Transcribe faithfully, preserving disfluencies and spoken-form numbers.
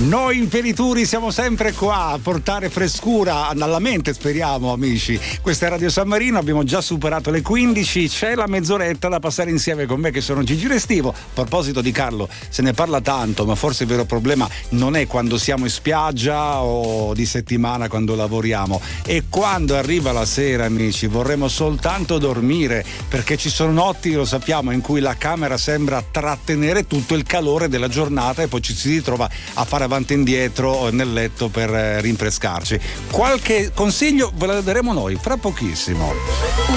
Noi imperituri siamo sempre qua a portare frescura alla mente, speriamo, amici. Questa è Radio San Marino, abbiamo già superato le quindici, c'è la mezz'oretta da passare insieme con me che sono Gigi Restivo. A proposito di Carlo, se ne parla tanto, ma forse il vero problema non è quando siamo in spiaggia o di settimana quando lavoriamo, è quando arriva la sera, amici. Vorremmo soltanto dormire, perché ci sono notti, lo sappiamo, in cui la camera sembra trattenere tutto il calore della giornata e poi ci si ritrova a fare avanti e indietro nel letto per rinfrescarci. Qualche consiglio ve lo daremo noi fra pochissimo.